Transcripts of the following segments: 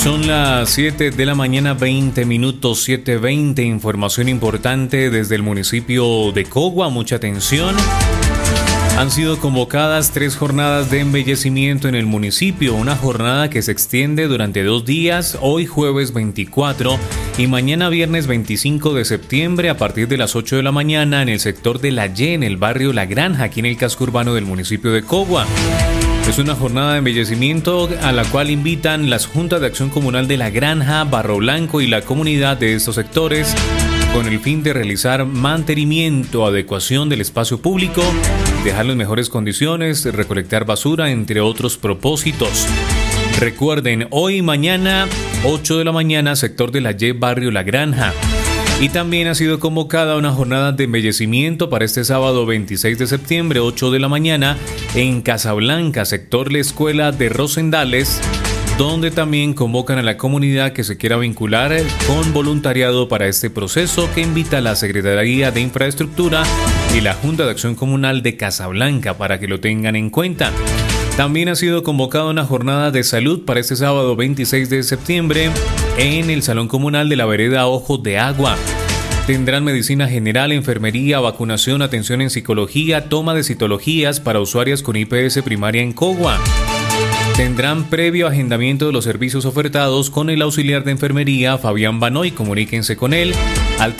Son las 7 de la mañana, 20 minutos, 7:20. Información importante desde el municipio de Cogua. Mucha atención. Han sido convocadas 3 jornadas de embellecimiento en el municipio. Una jornada que se extiende durante 2 días, hoy jueves 24 y mañana viernes 25 de septiembre a partir de las 8 de la mañana en el sector de La Y, en el barrio La Granja, aquí en el casco urbano del municipio de Cogua. Es una jornada de embellecimiento a la cual invitan las Juntas de Acción Comunal de La Granja, Barro Blanco y la comunidad de estos sectores con el fin de realizar mantenimiento, adecuación del espacio público, dejarlo en mejores condiciones, recolectar basura, entre otros propósitos. Recuerden, hoy y mañana, 8 de la mañana, sector de La Y, barrio La Granja. Y también ha sido convocada una jornada de embellecimiento para este sábado 26 de septiembre, 8 de la mañana, en Casablanca, sector La Escuela de Rosendales, donde también convocan a la comunidad que se quiera vincular con voluntariado para este proceso, que invita a la Secretaría de Infraestructura y la Junta de Acción Comunal de Casablanca para que lo tengan en cuenta. También ha sido convocada una jornada de salud para este sábado 26 de septiembre en el Salón Comunal de la Vereda Ojos de Agua. Tendrán medicina general, enfermería, vacunación, atención en psicología, toma de citologías para usuarias con IPS primaria en Cogua. Tendrán previo agendamiento de los servicios ofertados con el auxiliar de enfermería Fabián Banoy. Comuníquense con él al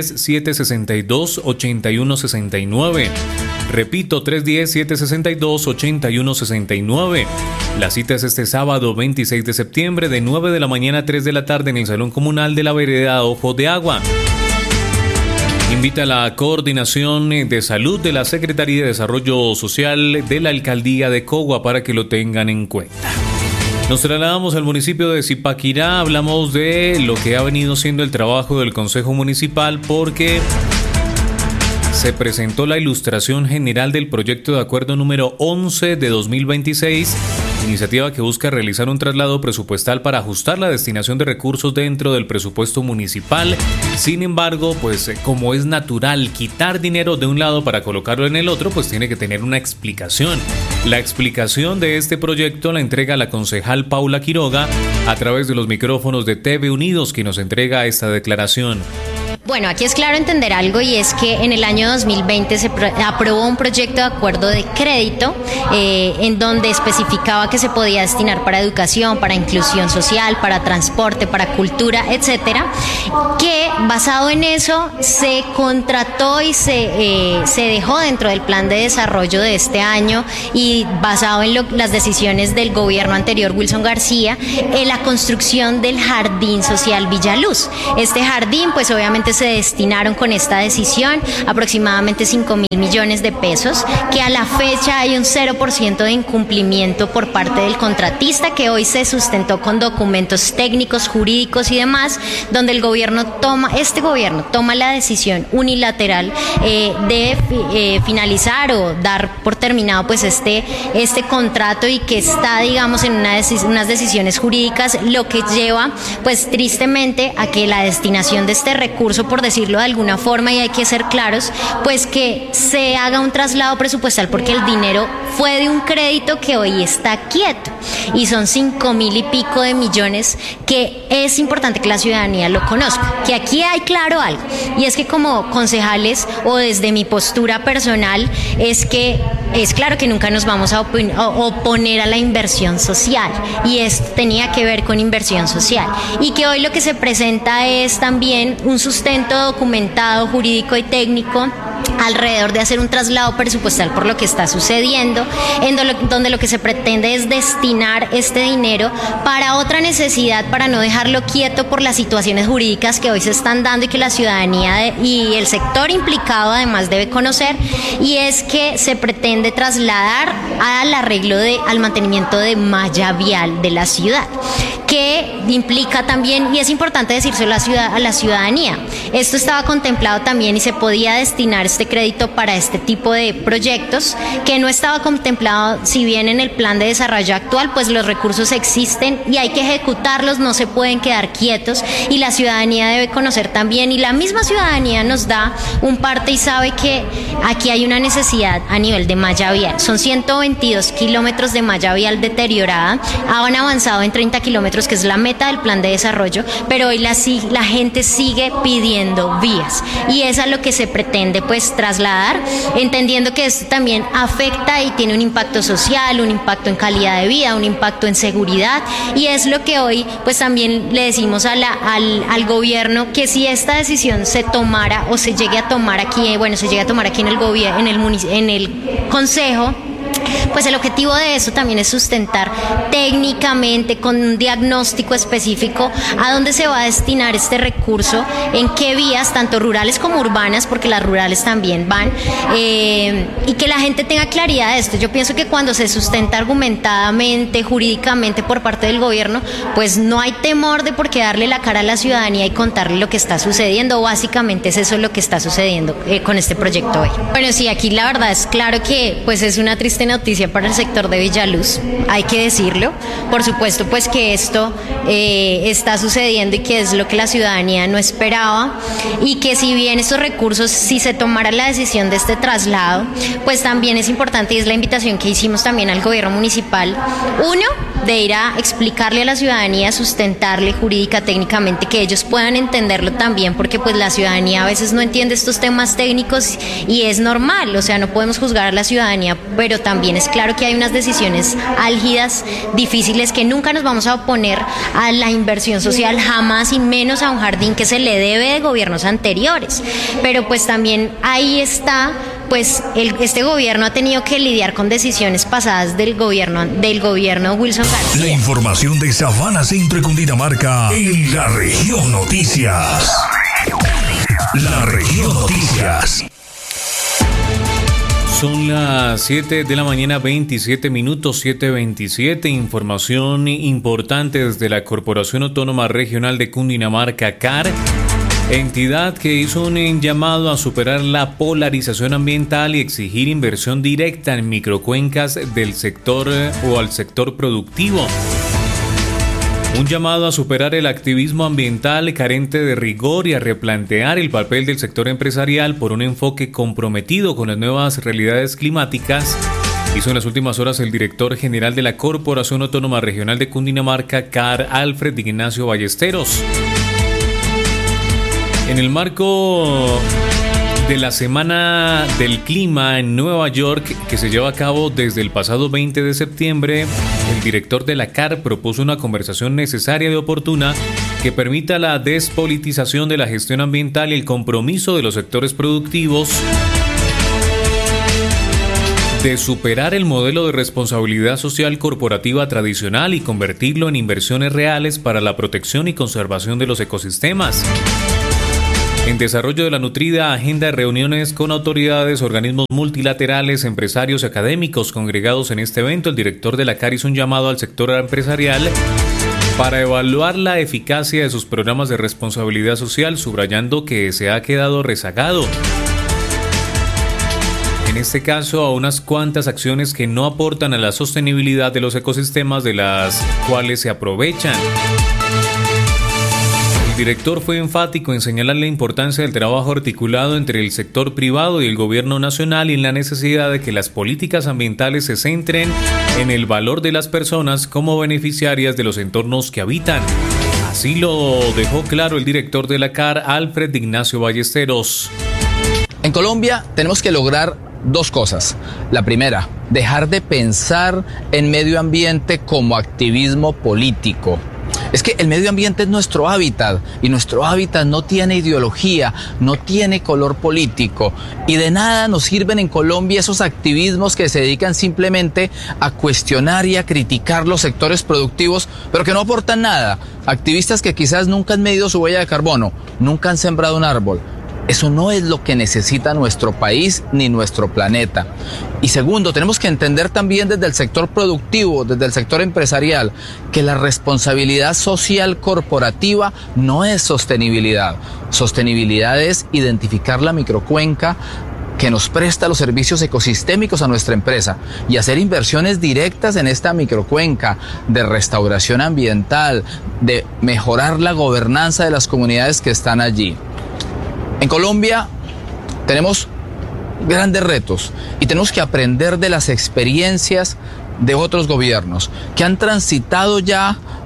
310-762-8169. Repito, 310-762-8169. La cita es este sábado 26 de septiembre de 9 de la mañana a 3 de la tarde en el Salón Comunal de la Vereda Ojos de Agua. Invita a la Coordinación de Salud de la Secretaría de Desarrollo Social de la Alcaldía de Cogua para que lo tengan en cuenta. Nos trasladamos al municipio de Zipaquirá. Hablamos de lo que ha venido siendo el trabajo del Consejo Municipal porque se presentó la ilustración general del proyecto de acuerdo número 11 de 2026, iniciativa que busca realizar un traslado presupuestal para ajustar la destinación de recursos dentro del presupuesto municipal. Sin embargo, pues como es natural quitar dinero de un lado para colocarlo en el otro, pues tiene que tener una explicación. La explicación de este proyecto la entrega la concejal Paula Quiroga a través de los micrófonos de TV Unidos, que nos entrega esta declaración. Bueno, aquí es claro entender algo, y es que en el año 2020 se aprobó un proyecto de acuerdo de crédito en donde especificaba que se podía destinar para educación, para inclusión social, para transporte, para cultura, etcétera, que basado en eso se contrató y se dejó dentro del plan de desarrollo de este año, y basado en las decisiones del gobierno anterior, Wilson García, en la construcción del Jardín Social Villaluz. Este jardín, pues obviamente se destinaron con esta decisión aproximadamente 5.000 millones de pesos, que a la fecha hay un 0% de incumplimiento por parte del contratista, que hoy se sustentó con documentos técnicos, jurídicos y demás, donde este gobierno toma la decisión unilateral de finalizar o dar por terminado pues este contrato, y que está, digamos, en unas decisiones jurídicas, lo que lleva pues tristemente a que la destinación de este recurso, por decirlo de alguna forma, y hay que ser claros, pues que se haga un traslado presupuestal, porque el dinero fue de un crédito que hoy está quieto, y son 5.000 y pico de millones, que es importante que la ciudadanía lo conozca, que aquí hay claro algo, y es que como concejales, o desde mi postura personal, es claro que nunca nos vamos a oponer a la inversión social, y esto tenía que ver con inversión social, y que hoy lo que se presenta es también un sustento documentado, jurídico y técnico alrededor de hacer un traslado presupuestal por lo que está sucediendo, donde lo que se pretende es destinar este dinero para otra necesidad, para no dejarlo quieto por las situaciones jurídicas que hoy se están dando y que la ciudadanía y el sector implicado además debe conocer, y es que se pretende trasladar al arreglo al mantenimiento de malla vial de la ciudad, que implica también, y es importante decírselo a la ciudadanía, esto estaba contemplado también y se podía destinar este crédito para este tipo de proyectos, que no estaba contemplado, si bien en el plan de desarrollo actual, pues los recursos existen y hay que ejecutarlos, no se pueden quedar quietos, y la ciudadanía debe conocer también, y la misma ciudadanía nos da un parte y sabe que aquí hay una necesidad a nivel de malla vial. Son 122 kilómetros de malla vial deteriorada, han avanzado en 30 kilómetros kilómetros, que es la meta del plan de desarrollo, pero hoy la gente sigue pidiendo vías y es a lo que se pretende pues trasladar, entendiendo que esto también afecta y tiene un impacto social, un impacto en calidad de vida, un impacto en seguridad, y es lo que hoy pues también le decimos al gobierno, que si esta decisión se tomara o se llegue a tomar aquí, en el Consejo, pues el objetivo de eso también es sustentar técnicamente con un diagnóstico específico a dónde se va a destinar este recurso, en qué vías, tanto rurales como urbanas, porque las rurales también van, y que la gente tenga claridad de esto. Yo pienso que cuando se sustenta argumentadamente, jurídicamente por parte del gobierno, pues no hay temor de por qué darle la cara a la ciudadanía y contarle lo que está sucediendo. Básicamente es eso lo que está sucediendo con este proyecto hoy. Bueno, sí, aquí la verdad es claro que pues es una triste noticia para el sector de Villaluz, hay que decirlo. Por supuesto pues que esto está sucediendo y que es lo que la ciudadanía no esperaba, y que si bien estos recursos, si se tomara la decisión de este traslado, pues también es importante, y es la invitación que hicimos también al gobierno municipal, de ir a explicarle a la ciudadanía, sustentarle jurídica, técnicamente, que ellos puedan entenderlo también, porque pues la ciudadanía a veces no entiende estos temas técnicos y es normal, o sea, no podemos juzgar a la ciudadanía, pero también es claro que hay unas decisiones álgidas, difíciles, que nunca nos vamos a oponer a la inversión social, jamás, y menos a un jardín que se le debe de gobiernos anteriores, pero pues también ahí está, pues este gobierno ha tenido que lidiar con decisiones pasadas del gobierno Wilson García. La información de Sabana Centro y Cundinamarca en La Región Noticias. La Región Noticias. Son las 7 de la mañana, 27 minutos, 7:27. Información importante desde la Corporación Autónoma Regional de Cundinamarca, CAR, entidad que hizo un llamado a superar la polarización ambiental y exigir inversión directa en microcuencas del sector o al sector productivo. Un llamado a superar el activismo ambiental carente de rigor y a replantear el papel del sector empresarial por un enfoque comprometido con las nuevas realidades climáticas, hizo en las últimas horas el director general de la Corporación Autónoma Regional de Cundinamarca, CAR, Alfred Ignacio Ballesteros. En el marco de la Semana del Clima en Nueva York, que se lleva a cabo desde el pasado 20 de septiembre, el director de la CAR propuso una conversación necesaria y oportuna que permita la despolitización de la gestión ambiental y el compromiso de los sectores productivos de superar el modelo de responsabilidad social corporativa tradicional y convertirlo en inversiones reales para la protección y conservación de los ecosistemas. En desarrollo de la nutrida agenda de reuniones con autoridades, organismos multilaterales, empresarios y académicos congregados en este evento, el director de la CAR hizo un llamado al sector empresarial para evaluar la eficacia de sus programas de responsabilidad social, subrayando que se ha quedado rezagado. En este caso, a unas cuantas acciones que no aportan a la sostenibilidad de los ecosistemas de las cuales se aprovechan. El director fue enfático en señalar la importancia del trabajo articulado entre el sector privado y el gobierno nacional y en la necesidad de que las políticas ambientales se centren en el valor de las personas como beneficiarias de los entornos que habitan. Así lo dejó claro el director de la CAR, Alfred Ignacio Ballesteros. En Colombia tenemos que lograr dos cosas. La primera, dejar de pensar en medio ambiente como activismo político. Es que el medio ambiente es nuestro hábitat y nuestro hábitat no tiene ideología, no tiene color político y de nada nos sirven en Colombia esos activismos que se dedican simplemente a cuestionar y a criticar los sectores productivos, pero que no aportan nada. Activistas que quizás nunca han medido su huella de carbono, nunca han sembrado un árbol. Eso no es lo que necesita nuestro país ni nuestro planeta. Y segundo, tenemos que entender también desde el sector productivo, desde el sector empresarial, que la responsabilidad social corporativa no es sostenibilidad. Sostenibilidad es identificar la microcuenca que nos presta los servicios ecosistémicos a nuestra empresa y hacer inversiones directas en esta microcuenca de restauración ambiental, de mejorar la gobernanza de las comunidades que están allí. En Colombia tenemos grandes retos y tenemos que aprender de las experiencias de otros gobiernos que han transitado ya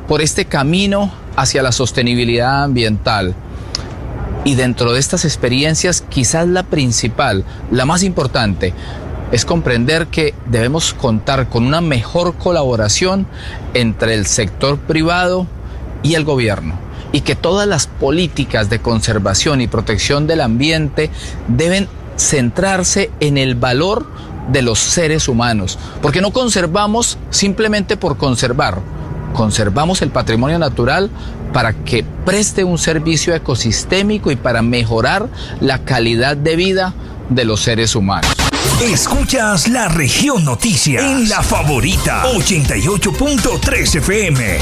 por este camino hacia la sostenibilidad ambiental. Y dentro de estas experiencias, quizás la principal, la más importante, es comprender que debemos contar con una mejor colaboración entre el sector privado y el gobierno, y que todas las políticas de conservación y protección del ambiente deben centrarse en el valor de los seres humanos, porque no conservamos simplemente por conservar, conservamos el patrimonio natural para que preste un servicio ecosistémico y para mejorar la calidad de vida de los seres humanos. Escuchas La Región Noticias en La Favorita 88.3 FM.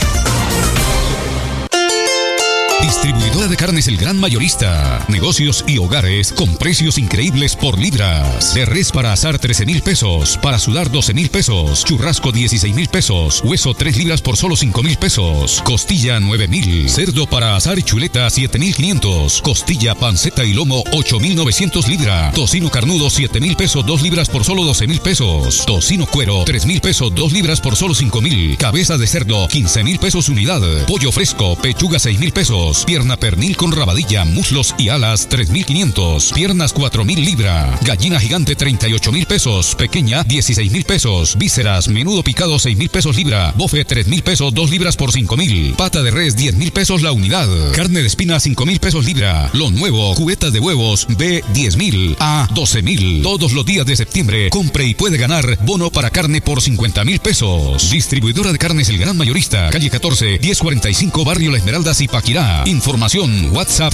Distribuidora de carnes El Gran Mayorista. Negocios y hogares con precios increíbles por libras. De res para asar 13,000 pesos. Para sudar 12,000 pesos. Churrasco 16,000 pesos. Hueso 3 libras por solo 5,000 pesos. Costilla 9,000. Cerdo para asar y chuleta 7,500. Costilla, panceta y lomo 8,900 libras. Tocino carnudo 7,000 pesos 2 libras por solo 12,000 pesos. Tocino cuero 3,000 pesos 2 libras por solo 5,000. Cabeza de cerdo 15,000 pesos unidad. Pollo fresco, pechuga 6,000 pesos. Pierna pernil con rabadilla, muslos y alas 3,500. Piernas 4,000 libras. Gallina gigante 38,000 pesos. Pequeña 16,000 pesos. Vísceras, menudo picado 6,000 pesos libra. Bofe 3,000 pesos 2 libras por 5,000. Pata de res 10,000 pesos la unidad. Carne de espina 5,000 pesos libra. Lo nuevo, cubetas de huevos de 10,000 a 12,000. Todos los días de septiembre compre y puede ganar bono para carne por 50,000 pesos. Distribuidora de carnes El Gran Mayorista, calle 14, 1045, Barrio La Esmeralda, Zipaquirá. Información, WhatsApp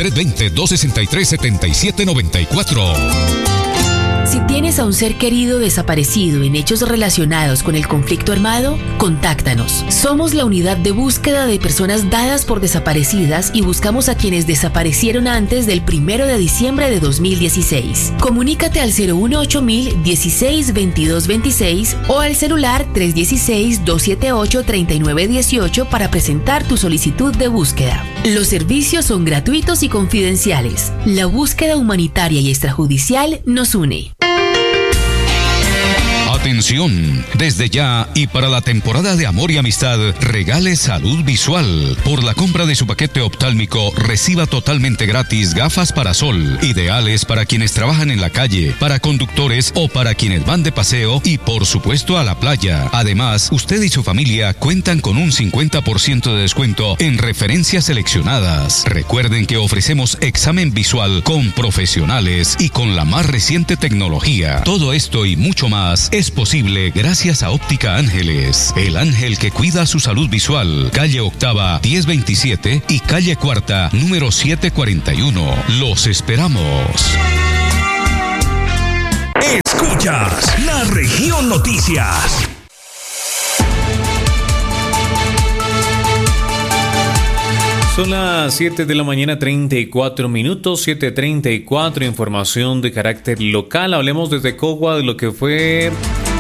320-263-7794. Si tienes a un ser querido desaparecido en hechos relacionados con el conflicto armado, contáctanos. Somos la unidad de búsqueda de personas dadas por desaparecidas y buscamos a quienes desaparecieron antes del 1 de diciembre de 2016. Comunícate al 018-000 16 22 26 o al celular 316-278-3918 para presentar tu solicitud de búsqueda. Los servicios son gratuitos y confidenciales. La búsqueda humanitaria y extrajudicial nos une. Atención, desde ya y para la temporada de amor y amistad, regale salud visual. Por la compra de su paquete oftálmico, reciba totalmente gratis gafas para sol, ideales para quienes trabajan en la calle, para conductores o para quienes van de paseo y por supuesto a la playa. Además, usted y su familia cuentan con un 50% de descuento en referencias seleccionadas. Recuerden que ofrecemos examen visual con profesionales y con la más reciente tecnología. Todo esto y mucho más es posible gracias a Óptica Ángeles, el ángel que cuida su salud visual. Calle Octava 1027 y calle Cuarta número 741. Los esperamos. Escuchas La Región Noticias. Son las 7 de la mañana, 34 minutos, 7:34, información de carácter local. Hablemos desde Cogua de lo que fue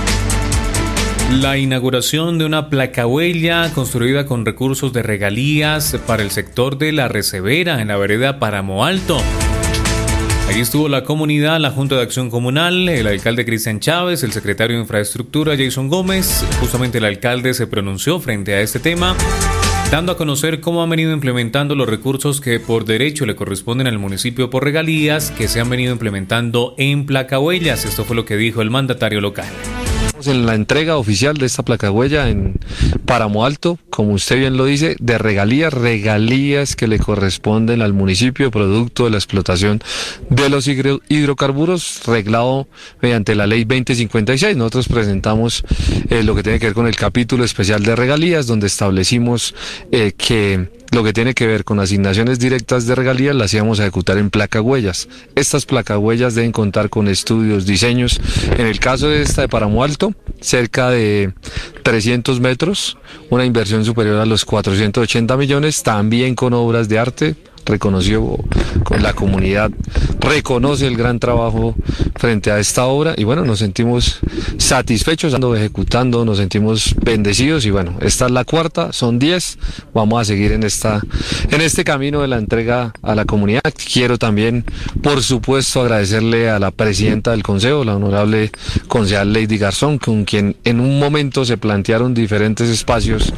la inauguración de una placahuella construida con recursos de regalías para el sector de La Recebera, en la vereda Páramo Alto. Allí estuvo la comunidad, la Junta de Acción Comunal, el alcalde Cristian Chávez, el secretario de Infraestructura Jason Gómez. Justamente el alcalde se pronunció frente a este tema, dando a conocer cómo han venido implementando los recursos que por derecho le corresponden al municipio por regalías que se han venido implementando en placahuellas. Esto fue lo que dijo el mandatario local. En la entrega oficial de esta placahuella en Páramo Alto, como usted bien lo dice, de regalías que le corresponden al municipio producto de la explotación de los hidrocarburos, reglado mediante la ley 2056. Nosotros presentamos lo que tiene que ver con el capítulo especial de regalías, donde establecimos que lo que tiene que ver con asignaciones directas de regalías las íbamos a ejecutar en placahuellas. Estas placahuellas deben contar con estudios, diseños. En el caso de esta de Páramo Alto, cerca de 300 metros, una inversión superior a los 480 millones, también con obras de arte. Reconoció con la comunidad, reconoce el gran trabajo frente a esta obra y bueno, nos sentimos satisfechos ejecutando, nos sentimos bendecidos y bueno, esta es la cuarta, son 10, vamos a seguir en este camino de la entrega a la comunidad. Quiero también, por supuesto, agradecerle a la presidenta del consejo, la honorable concejal Lady Garzón, con quien en un momento se plantearon diferentes espacios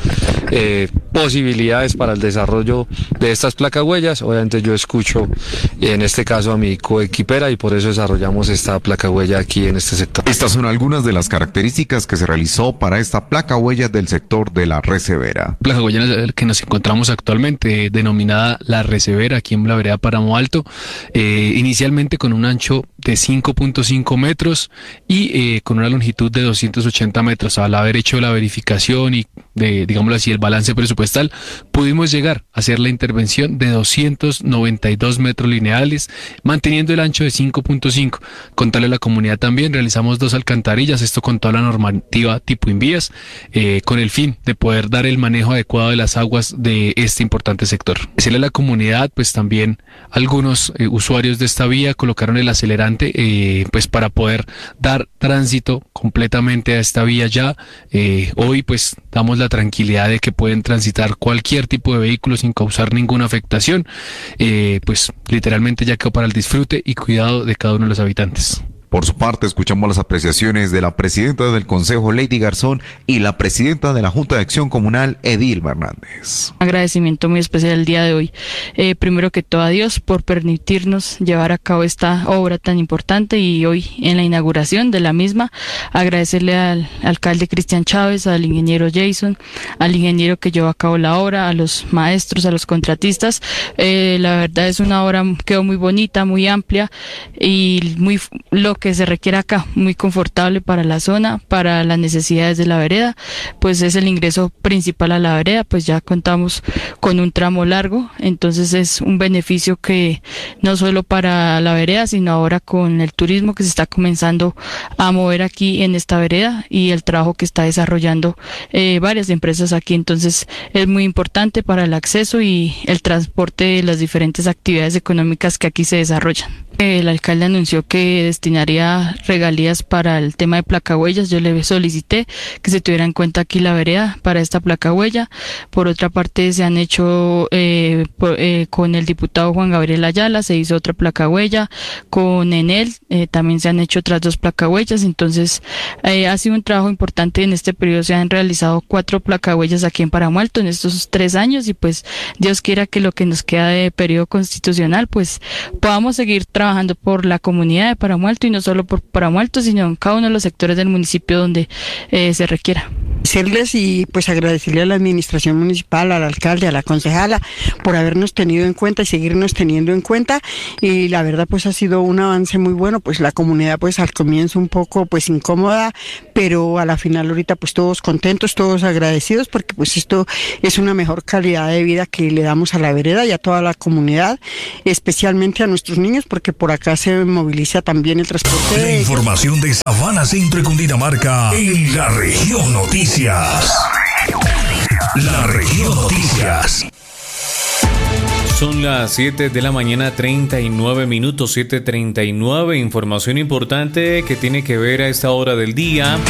posibilidades para el desarrollo de estas placahuellas. Obviamente yo escucho en este caso a mi coequipera y por eso desarrollamos esta placahuella aquí en este sector. Estas son algunas de las características que se realizó para esta placahuella del sector de La Resevera. Placahuella en la que nos encontramos actualmente, denominada La Resevera, aquí en la vereda Páramo Alto, inicialmente con un ancho de 5.5 metros y con una longitud de 280 metros. Al haber hecho la verificación y digámoslo así, el balance presupuestal, pudimos llegar a hacer la intervención de 292 metros lineales, manteniendo el ancho de 5.5. Contarle a la comunidad también, realizamos 2 alcantarillas, esto con toda la normativa tipo Invías, con el fin de poder dar el manejo adecuado de las aguas de este importante sector. Decirle a la comunidad, pues también algunos usuarios de esta vía colocaron el acelerante pues para poder dar tránsito completamente a esta vía ya. Hoy pues damos la tranquilidad de que pueden transitar cualquier tipo de vehículo sin causar ninguna afectación, pues literalmente ya quedó para el disfrute y cuidado de cada uno de los habitantes. Por su parte, escuchamos las apreciaciones de la presidenta del Consejo, Lady Garzón, y la presidenta de la Junta de Acción Comunal, Edilma Hernández. Agradecimiento muy especial el día de hoy. Primero que todo a Dios por permitirnos llevar a cabo esta obra tan importante y hoy en la inauguración de la misma, agradecerle al alcalde Cristian Chávez, al ingeniero Jason, al ingeniero que llevó a cabo la obra, a los maestros, a los contratistas. La verdad es una obra, quedó muy bonita, muy amplia y muy lo que se requiere acá, muy confortable para la zona, para las necesidades de la vereda, pues es el ingreso principal a la vereda, pues ya contamos con un tramo largo, entonces es un beneficio que no solo para la vereda, sino ahora con el turismo que se está comenzando a mover aquí en esta vereda y el trabajo que está desarrollando varias empresas aquí, entonces es muy importante para el acceso y el transporte de las diferentes actividades económicas que aquí se desarrollan. El alcalde anunció que destinaría regalías para el tema de placahuellas. Yo le solicité que se tuviera en cuenta aquí la vereda para esta placahuella. Por otra parte, se han hecho con el diputado Juan Gabriel Ayala, se hizo otra placahuella. Con Enel también se han hecho otras 2 placahuellas. Entonces, ha sido un trabajo importante. En este periodo se han realizado 4 placahuellas aquí en Páramo Alto en estos 3 años y pues Dios quiera que lo que nos queda de periodo constitucional pues podamos seguir trabajando por la comunidad de Páramo Alto y no solo por Páramo Alto, sino en cada uno de los sectores del municipio donde se requiera. Agradecerles y pues agradecerle a la administración municipal, al alcalde, a la concejala por habernos tenido en cuenta y seguirnos teniendo en cuenta y la verdad pues ha sido un avance muy bueno, pues la comunidad pues al comienzo un poco pues incómoda, pero a la final ahorita pues todos contentos, todos agradecidos porque pues esto es una mejor calidad de vida que le damos a la vereda y a toda la comunidad, especialmente a nuestros niños porque por acá se moviliza también el transporte. La información de Sabana Centro y Cundinamarca en la región Noticias. La región Noticias. Son las 7 de la mañana, 39 minutos, 7:39. Información importante que tiene que ver a esta hora del día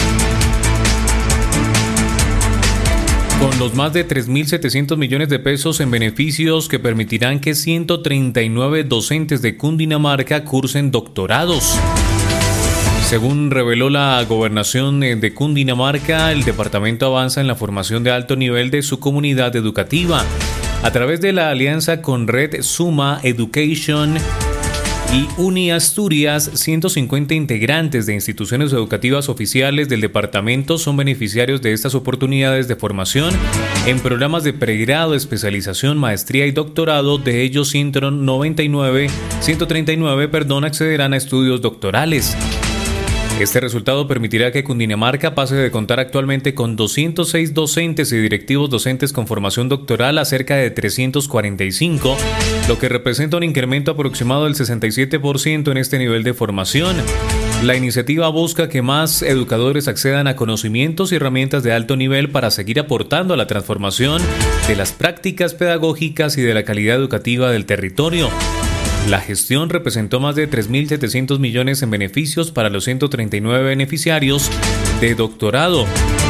con los más de 3.700 millones de pesos en beneficios que permitirán que 139 docentes de Cundinamarca cursen doctorados. Según reveló la Gobernación de Cundinamarca, el departamento avanza en la formación de alto nivel de su comunidad educativa a través de la alianza con Red Suma Education y UniAsturias. 150 integrantes de instituciones educativas oficiales del departamento son beneficiarios de estas oportunidades de formación en programas de pregrado, especialización, maestría y doctorado. De ellos 139 accederán a estudios doctorales. Este resultado permitirá que Cundinamarca pase de contar actualmente con 206 docentes y directivos docentes con formación doctoral a cerca de 345, lo que representa un incremento aproximado del 67% en este nivel de formación. La iniciativa busca que más educadores accedan a conocimientos y herramientas de alto nivel para seguir aportando a la transformación de las prácticas pedagógicas y de la calidad educativa del territorio. La gestión representó más de 3.700 millones en beneficios para los 139 beneficiarios de doctorado.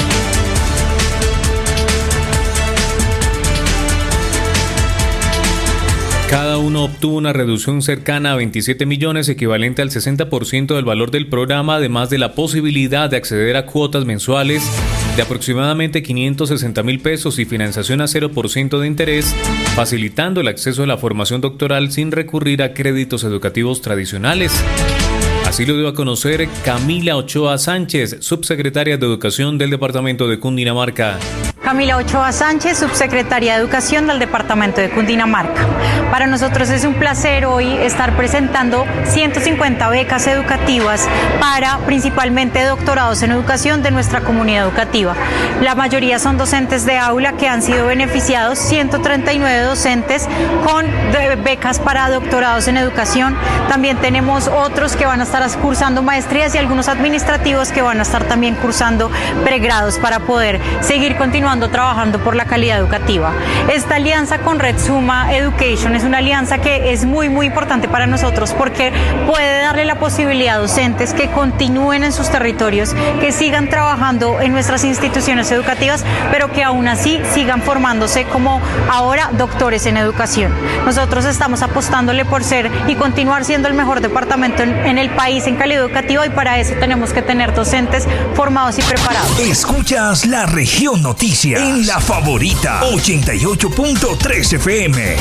Cada uno obtuvo una reducción cercana a 27 millones, equivalente al 60% del valor del programa, además de la posibilidad de acceder a cuotas mensuales de aproximadamente 560.000 pesos y financiación a 0% de interés, facilitando el acceso a la formación doctoral sin recurrir a créditos educativos tradicionales. Así lo dio a conocer Camila Ochoa Sánchez, subsecretaria de Educación del Departamento de Cundinamarca. Camila Ochoa Sánchez, subsecretaria de Educación del Departamento de Cundinamarca. Para nosotros es un placer hoy estar presentando 150 becas educativas para principalmente doctorados en educación de nuestra comunidad educativa. La mayoría son docentes de aula que han sido beneficiados, 139 docentes con becas para doctorados en educación. También tenemos otros que van a estar cursando maestrías y algunos administrativos que van a estar también cursando pregrados para poder seguir continuando trabajando por la calidad educativa. Esta alianza con Red Suma Education es una alianza que es muy importante para nosotros porque puede darle la posibilidad a docentes que continúen en sus territorios, que sigan trabajando en nuestras instituciones educativas, pero que aún así sigan formándose como ahora doctores en educación. Nosotros estamos apostándole por ser y continuar siendo el mejor departamento en el país en calidad educativa, y para eso tenemos que tener docentes formados y preparados. Escuchas La Región Noticias en La Favorita 88.3 FM.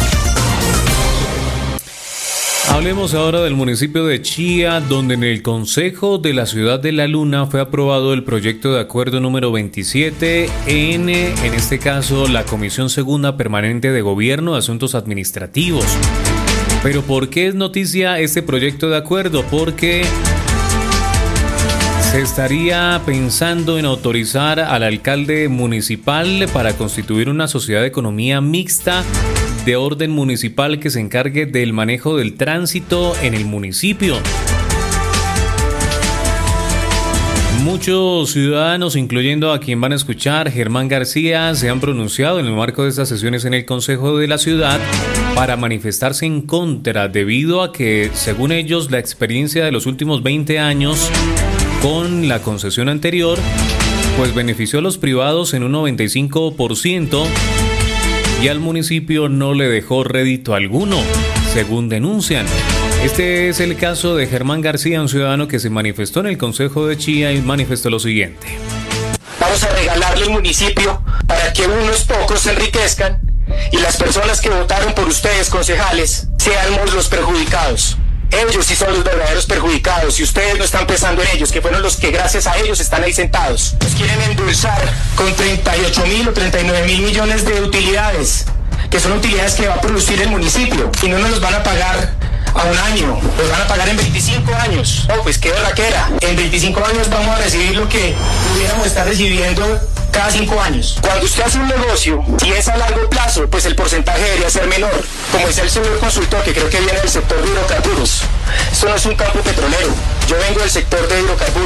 Hablemos ahora del municipio de Chía, donde en el Consejo de la Ciudad de La Luna fue aprobado el proyecto de acuerdo número 27 en este caso, la Comisión Segunda Permanente de Gobierno de Asuntos Administrativos. Pero ¿por qué es noticia este proyecto de acuerdo? Porque se estaría pensando en autorizar al alcalde municipal para constituir una sociedad de economía mixta de orden municipal que se encargue del manejo del tránsito en el municipio. Muchos ciudadanos, incluyendo a quien van a escuchar, Germán García, se han pronunciado en el marco de estas sesiones en el Consejo de la Ciudad para manifestarse en contra, debido a que, según ellos, la experiencia de los últimos 20 años con la concesión anterior, pues benefició a los privados en un 95% y al municipio no le dejó rédito alguno, según denuncian. Este es el caso de Germán García, un ciudadano que se manifestó en el Consejo de Chía y manifestó lo siguiente. Vamos a regalarle el municipio para que unos pocos se enriquezcan y las personas que votaron por ustedes, concejales, seamos los perjudicados. Ellos sí son los verdaderos perjudicados y ustedes no están pensando en ellos, que fueron los que gracias a ellos están ahí sentados. Nos quieren endulzar con 38.000 o 39.000 millones de utilidades, que son utilidades que va a producir el municipio y no nos los van a pagar a un año, los van a pagar en 25 años. Oh, pues qué berraquera. En 25 años vamos a recibir lo que pudiéramos estar recibiendo cada 5 años. Cuando usted hace un negocio, si es a largo plazo, pues el porcentaje debería ser menor. Como decía el señor consultor, que creo que viene del sector de hidrocarburos. Esto no es un campo petrolero. Yo vengo del sector de hidrocarburos.